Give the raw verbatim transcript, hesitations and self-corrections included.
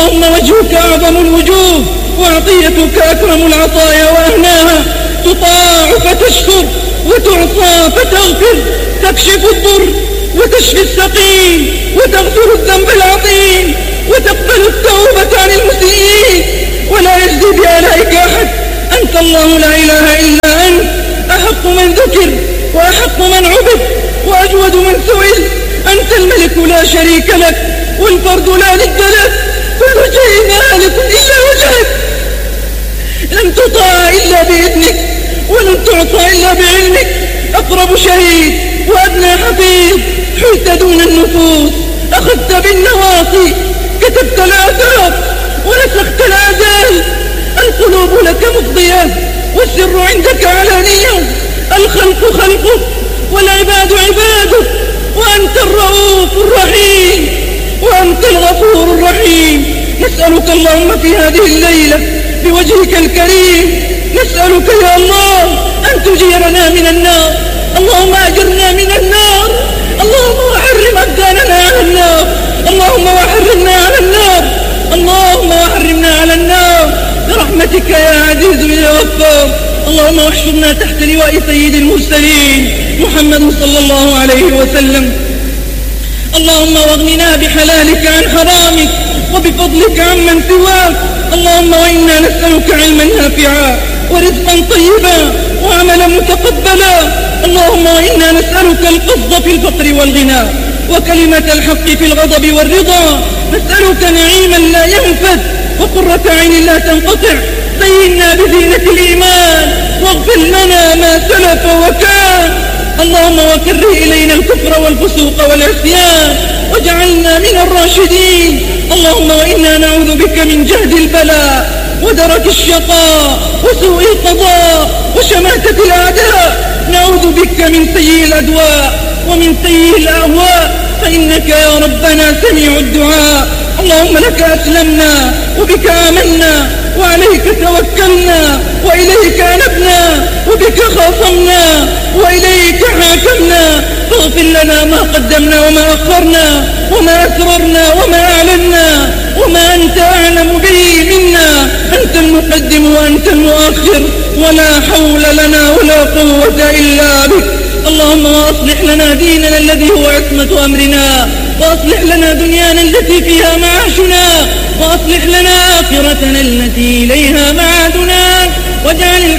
اللهم وجهك أعظم الوجوه وعطيتك أكرم العطايا وأهناها، تطاع فتشكر وتعصى فتغفر، تكشف الضر وتشفي السقيم وتغفر الذنب العظيم وتقبل التوبة عن المسيئين، ولا يجزي بآلائك أحد. أنت الله لا إله إلا أنت، أحق من ذكر وأحق من عبد وأجود من سئل. أنت الملك لا شريك لك والفرد لا ند لك، كل شيء هالك إلا وجهك، لن تطاع إلا بإذنك ولن تعطى إلا بعلمك. أقرب شهيد وأدنى حفيظ، حلت دون النفوس، أخذت بالنواصي، كتبت الآثار ونسخت الآجال. القلوب لك مفضية والسر عندك علانية، الخلق خلقك والعباد عبادك، وأنت الرؤوف الرحيم وأنت الغفور الرحيم. نسألك اللهم في هذه الليلة بوجهك الكريم، نسألك يا الله أن تجيرنا من النار، اللهم أجرنا من النار، اللهم وحرم أبداننا على النار، اللهم وحرمنا على النار، اللهم وحرمنا على النار برحمتك يا عزيز يا غفار. اللهم واحشرنا تحت لواء سيد المرسلين محمد صلى الله عليه وسلم. اللهم واغننا بحلالك عن حرامك وبفضلك عمن سواك. اللهم وإنا نسألك علما نافعا ورزقا طيبا وعملا متقبلا. اللهم وإنا نسألك الفضل في الفقر والغنى وكلمة الحق في الغضب والرضا. نسألك نعيما لا ينفد وقرة عين لا تنقطع. زينا بزينة الإيمان واغفر لنا ما سلف وكان. اللهم وكره إلينا الكفر والفسوق والعصيان واجعلنا من الراشدين. اللهم وإنا نعوذ بك من جهد البلاء ودرك الشقاء وسوء القضاء وشماتة الأعداء. نعوذ بك من سيء الأدواء ومن سيء الأهواء، فإنك يا ربنا سميع الدعاء. اللهم لك أسلمنا وبك آمنا وعليك توكلنا وإليك أنبنا وبك خاصمنا وإليك حاكمنا. فاغفر لنا ما قدمنا وما أخرنا وما أسررنا وما أعلنا وما أنت أعلم به منا. أنت المقدم وأنت المؤخر، ولا حول لنا ولا قوة إلا بك. اللهم وأصلح لنا ديننا الذي هو عصمة أمرنا، وأصلح لنا دنيانا التي فيها معاشنا، وأصلح لنا آخرتنا التي إليها معادنا، واجعل